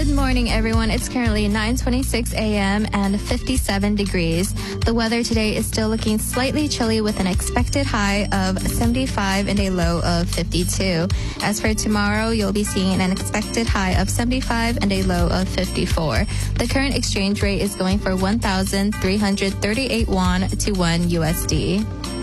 Good morning, everyone. It's currently 9:26 a.m. and 57 degrees. The weather today is still looking slightly chilly with an expected high of 75 and a low of 52. As for tomorrow, you'll be seeing an expected high of 75 and a low of 54. The current exchange rate is going for 1,338 won to 1 USD.